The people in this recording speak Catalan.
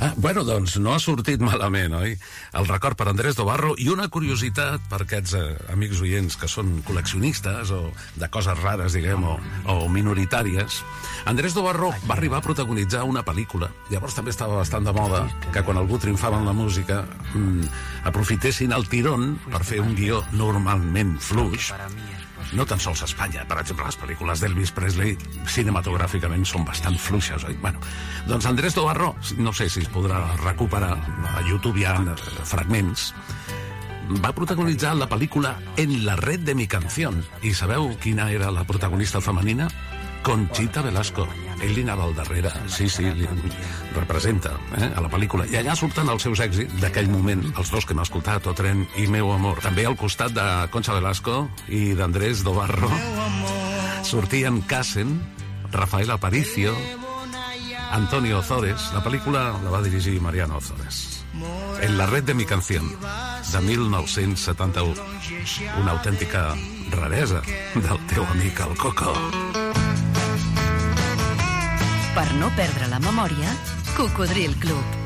Bueno, doncs no ha sortit malament, oi? El record per Andrés Dobarro i una curiositat per aquests amics oients que són col·leccionistes o de coses rares, diguem, o minoritàries. Andrés Dobarro va arribar a protagonitzar una pel·lícula. Llavors també estava bastant de moda que quan algú triomfava en la música aprofitessin el tirón per fer un guió normalment fluix. No tan sols a Espanya, per exemple, les pel·lícules d'Elvis Presley cinematogràficament són bastant fluixes, oi? Bueno, doncs Andrés Dobarro, no sé si es podrà recuperar, a YouTube hi ha fragments, va protagonitzar la pel·lícula En la red de mi canción. I sabeu quina era la protagonista femenina? Conchita Velasco. Ell li anava al darrere, sí, li representa a la pel·lícula. I allà surten els seus èxits d'aquell moment, els dos que hem escoltat, O tren i Meu amor. També al costat de Concha Velasco i d'Andrés Dobarro sortien Casen, Rafael Aparicio, Antonio Ozores. La pel·lícula la va dirigir Mariano Ozores. En la red de mi canción, de 1971. Una autèntica raresa del teu amic el Coco. Per no perdre la memòria, Cocodril Club.